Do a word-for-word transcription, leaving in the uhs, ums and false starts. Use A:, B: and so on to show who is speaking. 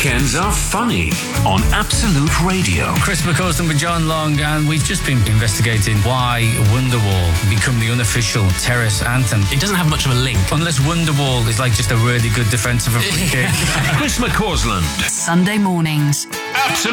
A: Weekends are funny on Absolute Radio.
B: Chris McCausland with John Long, and we've just been investigating why Wonderwall become the unofficial terrace anthem.
C: It doesn't have much of a link.
B: Unless Wonderwall is like just a really good defensive free kick.
A: Chris McCausland.
D: Sunday mornings.
A: Absolute